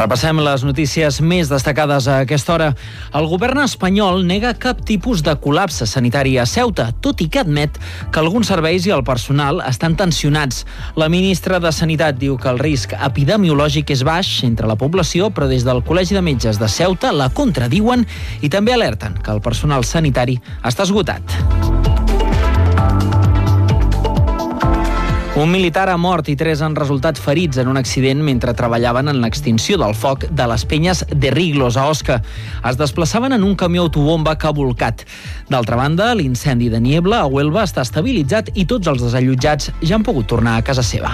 Repassem les notícies més destacades a aquesta hora. El govern espanyol nega cap tipus de col·lapse sanitari a Ceuta, tot i que admet que alguns serveis i el personal estan tensionats. La ministra de Sanitat diu que el risc epidemiològic és baix entre la població, però des del Col·legi de Metges de Ceuta la contradiuen i també alerten que el personal sanitari està esgotat. Un militar ha mort i 3 han resultat ferits en un accident mentre treballaven en l'extinció del foc de les Penyes de Riglos, a Osca. Es desplaçaven en un camió autobomba que ha volcat. D'altra banda, l'incendi de Niebla a Huelva està estabilitzat i tots els desallotjats ja han pogut tornar a casa seva.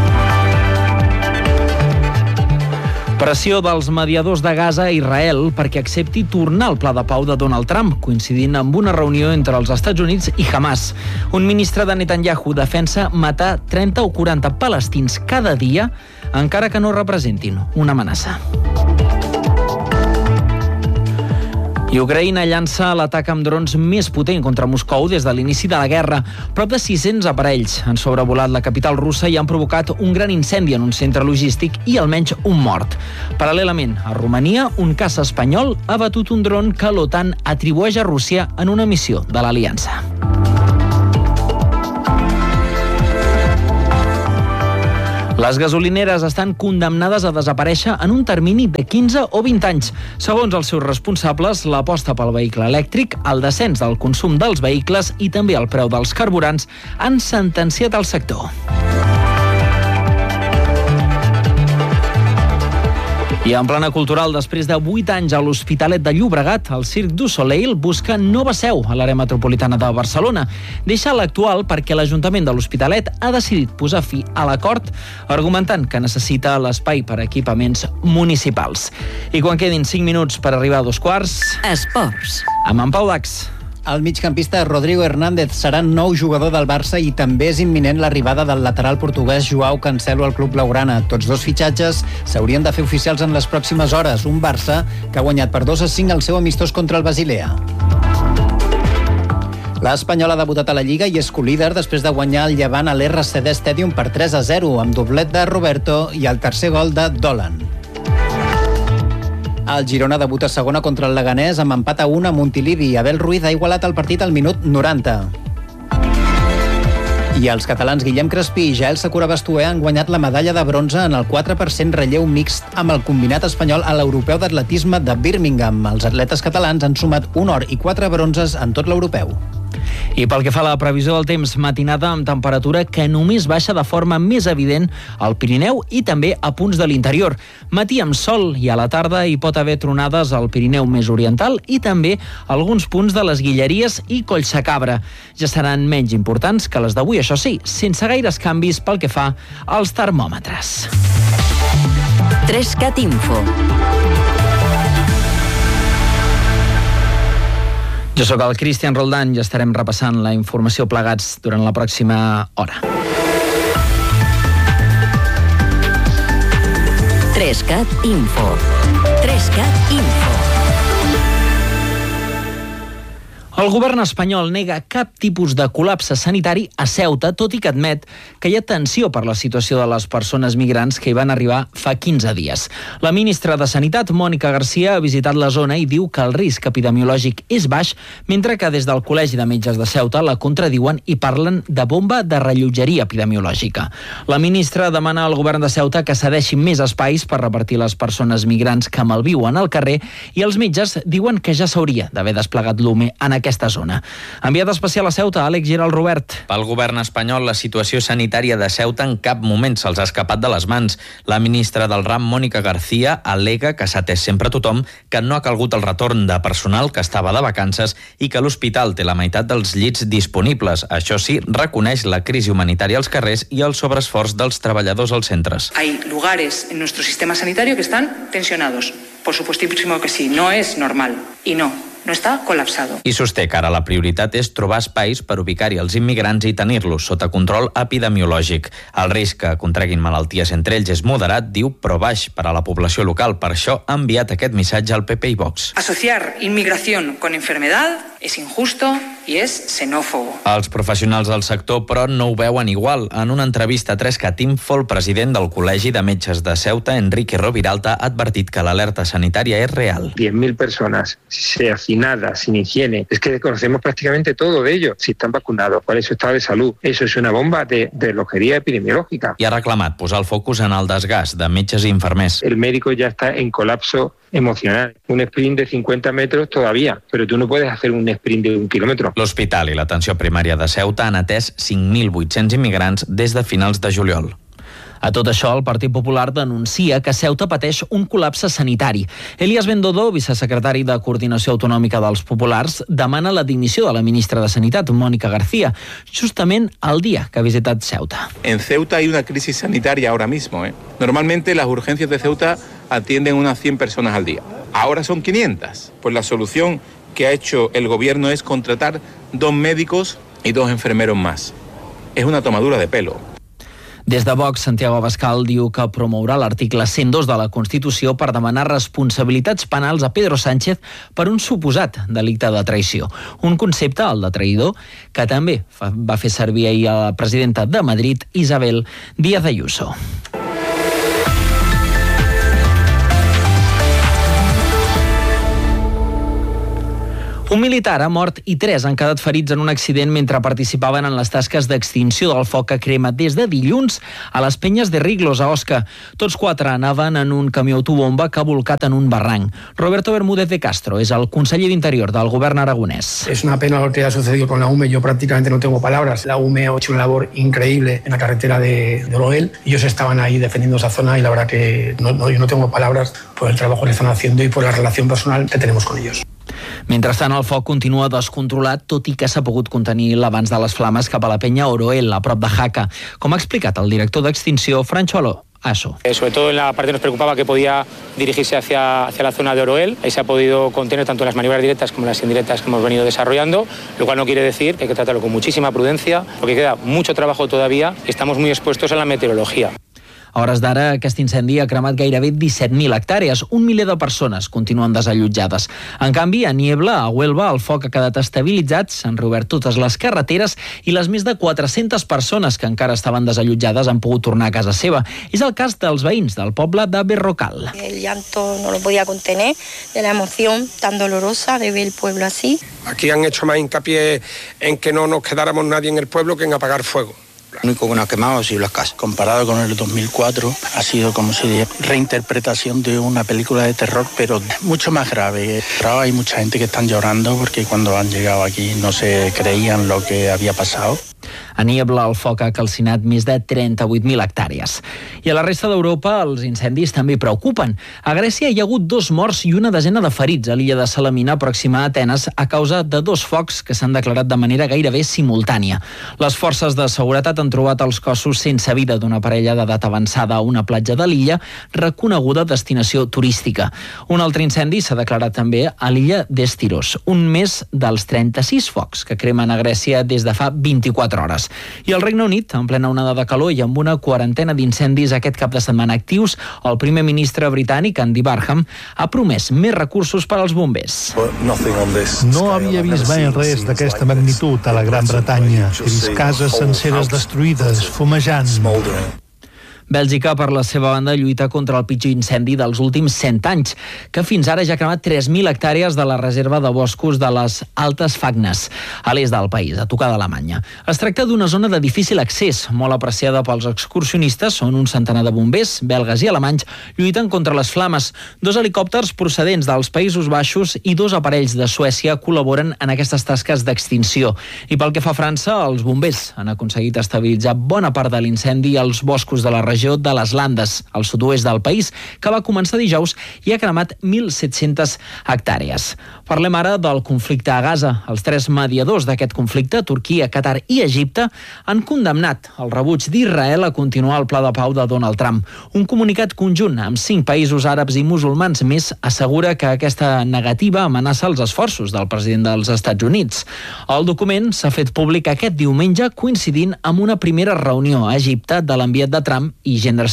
Pressió dels mediadors de Gaza a Israel perquè accepti tornar al pla de pau de Donald Trump, coincidint amb una reunió entre els Estats Units i Hamas. Un ministre de Netanyahu defensa matar 30 o 40 palestins cada dia, encara que no representin una amenaça. I Ucraïna llança l'atac amb drons més potent contra Moscou des de l'inici de la guerra. Prop de 600 aparells han sobrevolat la capital russa i han provocat un gran incendi en un centre logístic i almenys un mort. Paral·lelament, a Romania, un caça espanyol ha batut un dron que l'OTAN atribueix a Rússia en una missió de l'Aliança. Les gasolineres estan condemnades a desaparèixer en un termini de 15 o 20 anys. Segons els seus responsables, l'aposta pel vehicle elèctric, el descens del consum dels vehicles i també el preu dels carburants han sentenciat el sector. I en plana cultural, després de 8 anys a l'Hospitalet de Llobregat, el Cirque du Soleil busca nova seu a l'àrea metropolitana de Barcelona. Deixa l'actual perquè l'Ajuntament de l'Hospitalet ha decidit posar fi a l'acord, argumentant que necessita l'espai per a equipaments municipals. I quan quedin 5 minuts per arribar a 2:15... Esports. Amb en Pau Dax. El migcampista Rodrigo Hernández serà nou jugador del Barça i també és imminent l'arribada del lateral portuguès Joao Cancelo al club blaugrana. Tots dos fitxatges s'haurien de fer oficials en les pròximes hores. Un Barça que ha guanyat per 2-5 el seu amistós contra el Basilea. L'Espanyol ha debutat a la Lliga i és colíder després de guanyar el Llevant a l'RCD Stadium per 3-0 amb doblet de Roberto i el tercer gol de Dolan. El Girona debuta a segona contra el Leganés amb empat a 1 a Montilivi. Abel Ruiz ha igualat el partit al minut 90. I els catalans Guillem Crespí i Jael Sakura Bastué han guanyat la medalla de bronze en el 4% relleu mixt amb el combinat espanyol a l'Europeu d'Atletisme de Birmingham. Els atletes catalans han sumat un or i 4 bronzes en tot l'europeu. I pel que fa a la previsió del temps, matinada amb temperatura que només baixa de forma més evident al Pirineu i també a punts de l'interior. Matí amb sol i a la tarda hi pot haver tronades al Pirineu més oriental i també alguns punts de les Guilleries i Collsacabra. Ja seran menys importants que les d'avui, això sí, sense gaires canvis pel que fa als termòmetres. 3CAT Info. Jo sóc el Cristian Roldán i estarem repassant la informació plegats durant la pròxima hora. 3CAT Info. 3CAT Info. El govern espanyol nega cap tipus de col·lapse sanitari a Ceuta, tot i que admet que hi ha tensió per la situació de les persones migrants que hi van arribar fa 15 dies. La ministra de Sanitat, Mònica Garcia, ha visitat la zona i diu que el risc epidemiològic és baix, mentre que des del Col·legi de Metges de Ceuta la contradiuen i parlen de bomba de rellotgeria epidemiològica. La ministra demana al govern de Ceuta que cedeixi més espais per repartir les persones migrants que malviuen al carrer i els metges diuen que ja s'hauria d'haver desplegat l'UME en aquesta zona. Enviat especial a Ceuta, Àlex Giral Robert. Pel govern espanyol, la situació sanitària de Ceuta en cap moment se'ls ha escapat de les mans. La ministra del RAM, Mònica Garcia, al·lega que s'ha atès sempre a tothom, que no ha calgut el retorn de personal que estava de vacances i que l'hospital té la meitat dels llits disponibles. Això sí, reconeix la crisi humanitària als carrers i el sobreesforç dels treballadors als centres. Hay lugares en nuestro sistema sanitario que están tensionados. Por supuestísimo que sí, no es normal y no està col·lapsado. I sosté que ara la prioritat és trobar espais per ubicar-hi els immigrants i tenir-los sota control epidemiològic. El risc que contreguin malalties entre ells és moderat, diu, però baix per a la població local. Per això ha enviat aquest missatge al PP i Vox. Asociar inmigración con enfermedad Es injusto y es xenófobo. Els professionals del sector, però, no ho veuen igual. En una entrevista a 3cat Info, el president del Col·legi de Metges de Ceuta, Enrique Roviralta, ha advertit que l'alerta sanitària és real. 10.000 personas hacinadas, sin higiene. Es que desconocemos prácticamente todo de ellos, si están vacunados, cuál es su estado de salud. Eso es una bomba de relojería epidemiológica. I ha reclamat posar el focus en el desgast de metges i infermers. El médico ya está en colapso emocional. Un sprint de 50 metros todavía, pero tú no puedes hacer un sprint de 1 kilómetro. L'hospital i l'atenció primària de Ceuta han atès 5.800 immigrants des de finals de juliol. A tot això, el Partit Popular denuncia que Ceuta pateix un col·lapse sanitari. Elías Bendodo, vicesecretari de Coordinació Autonòmica dels Populars, demana la dimissió de la ministra de Sanitat, Mónica García, justament el dia que ha visitat Ceuta. En Ceuta hay una crisis sanitaria ahora mismo. Normalmente las urgencias de Ceuta atienden unas 100 personas al día. Ahora son 500. Pues la solución que ha hecho el gobierno es contratar 2 médicos y 2 enfermeros más. Es una tomadura de pelo. Des de Vox, Santiago Abascal diu que promourà l'article 102 de la Constitució per demanar responsabilitats penals a Pedro Sánchez per un suposat delicte de traïció. Un concepte, el de traïdor, que també va fer servir ahir a la presidenta de Madrid, Isabel Díaz Ayuso. Un militar ha mort i 3 han quedat ferits en un accident mentre participaven en les tasques d'extinció del foc que crema des de dilluns a les Penyes de Riglos, a Osca. Tots 4 anaven en un camió autobomba que ha volcat en un barranc. Roberto Bermúdez de Castro és el conseller d'Interior del govern aragonès. Es una pena lo que ha sucedido con la UME. Yo prácticamente no tengo palabras. La UME ha hecho una labor increíble en la carretera de Oroel. Ellos estaban ahí defendiendo esa zona y la verdad que yo no tengo palabras por el trabajo que están haciendo y por la relación personal que tenemos con ellos. Mentrestant, el foc continua descontrolat, tot i que s'ha pogut contenir l'abans de les flames cap a la penya Oroel, a prop de Jaca. Com ha explicat el director d'Extinció, Francho Aso. Sobre todo en la parte nos preocupaba que podía dirigirse hacia la zona de Oroel. Ahí se ha podido contener tanto en las maniobras directas como en las indirectas que hemos venido desarrollando, lo cual no quiere decir que hay que tratarlo con muchísima prudencia, porque queda mucho trabajo todavía y estamos muy expuestos a la meteorología. A hores d'ara, aquest incendi ha cremat gairebé 17.000 hectàrees. 1 miler de persones continuen desallotjades. En canvi, a Niebla, a Huelva, el foc ha quedat estabilitzat, s'han reobert totes les carreteres i les més de 400 persones que encara estaven desallotjades han pogut tornar a casa seva. És el cas dels veïns del poble de Berrocal. El llanto no lo podía contener de la emoción tan dolorosa de ver el pueblo así. Aquí han hecho más hincapié en que no nos quedáramos nadie en el pueblo que en apagar fuego. Lo único que nos ha quemado ha sido las casas. Comparado con el 2004, ha sido como si reinterpretación de una película de terror, pero mucho más grave. Ahora hay mucha gente que están llorando porque cuando han llegado aquí no se creían lo que había pasado. A Niebla, el foc ha calcinat més de 38.000 hectàrees. I a la resta d'Europa, els incendis també preocupen. A Grècia hi ha hagut 2 morts i una desena de ferits a l'illa de Salamina, pròxima a Atenes, a causa de 2 focs que s'han declarat de manera gairebé simultània. Les forces de seguretat han trobat els cossos sense vida d'una parella d'edat avançada a una platja de l'illa, reconeguda destinació turística. Un altre incendi s'ha declarat també a l'illa d'Estiros, un més dels 36 focs que cremen a Grècia des de fa 24 hores. I al Regne Unit, en plena onada de calor i amb una quarantena d'incendis aquest cap de setmana actius, el primer ministre britànic, Andy Barham, ha promès més recursos per als bombers. No havia vist mai res d'aquesta magnitud a la Gran Bretanya. He vist cases senceres destruïdes, fumejant. Bèlgica, per la seva banda, lluita contra el pitjor incendi dels últims 100 anys, que fins ara ja ha cremat 3.000 hectàrees de la reserva de boscos de les Altes Fagnes, a l'est del país, a tocar d'Alemanya. Es tracta d'una zona de difícil accés, molt apreciada pels excursionistes. Són un centenar de bombers, belgues i alemanys, lluiten contra les flames. 2 helicòpters procedents dels Països Baixos i 2 aparells de Suècia col·laboren en aquestes tasques d'extinció. I pel que fa a França, els bombers han aconseguit estabilitzar bona part de l'incendi als boscos de la regió de les Landes, al sud-oest del país, que va començar dijous i ha cremat 1.700 hectàrees. Parlem ara del conflicte a Gaza. Els 3 mediadors d'aquest conflicte, Turquia, Qatar i Egipte, han condemnat el rebuig d'Israel a continuar el pla de pau de Donald Trump. Un comunicat conjunt amb 5 països àrabs i musulmans més assegura que aquesta negativa amenaça els esforços del president dels Estats Units. El document s'ha fet públic aquest diumenge, coincidint amb una primera reunió a Egipte de l'enviat de Trump i gendre seu,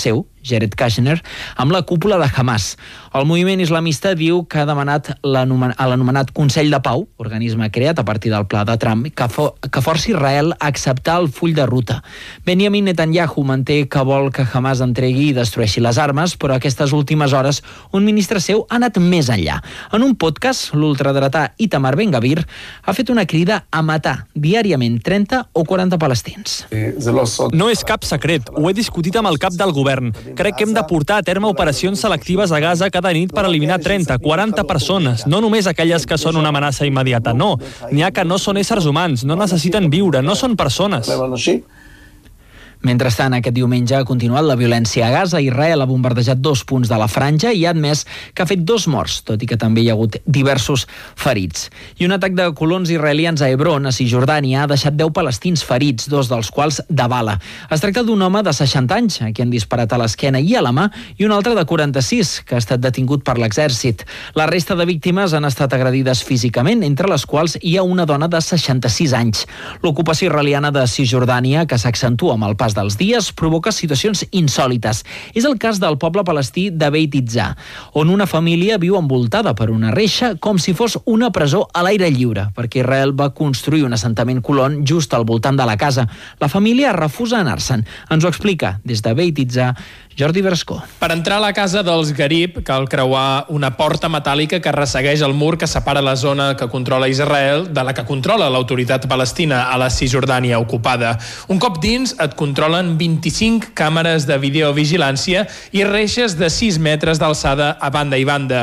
Jared Kushner, amb la cúpula de Hamas. El moviment islamista diu que ha demanat a l'anomenat Consell de Pau, organisme creat a partir del pla de Trump, que forci Israel a acceptar el full de ruta. Benjamin Netanyahu manté que vol que Hamas entregui i destrueixi les armes, però aquestes últimes hores un ministre seu ha anat més enllà. En un podcast, l'ultradretà Itamar Ben-Gvir ha fet una crida a matar diàriament 30 o 40 palestins. No és cap secret, ho he discutit amb el cap del govern. Crec que hem de portar a terme operacions selectives a Gaza cada nit per eliminar 30, 40 persones, no només aquelles que són una amenaça immediata, no. N'hi ha que no són éssers humans, no necessiten viure, no són persones. Mentrestant, aquest diumenge ha continuat la violència a Gaza. Israel ha bombardejat 2 punts de la franja i ha admès que ha fet 2 morts, tot i que també hi ha hagut diversos ferits. I un atac de colons israelians a Hebron, a Cisjordània, ha deixat 10 palestins ferits, 2 dels quals de bala. Es tracta d'un home de 60 anys, a qui han disparat a l'esquena i a la mà, i un altre de 46, que ha estat detingut per l'exèrcit. La resta de víctimes han estat agredides físicament, entre les quals hi ha una dona de 66 anys. L'ocupació israeliana de Cisjordània, que s'accentua amb el pas dels dies, provoca situacions insòlites. És el cas del poble palestí de Beit Itzah, on una família viu envoltada per una reixa com si fos una presó a l'aire lliure, perquè Israel va construir un assentament colon just al voltant de la casa. La família refusa anar-se'n. Ens ho explica des de Beit Itzah Jordi Verscó. Per entrar a la casa dels Garib cal creuar una porta metàl·lica que ressegueix el mur que separa la zona que controla Israel de la que controla l'autoritat palestina a la Cisjordània ocupada. Un cop dins et controlen 25 càmeres de videovigilància i reixes de 6 metres d'alçada a banda i banda.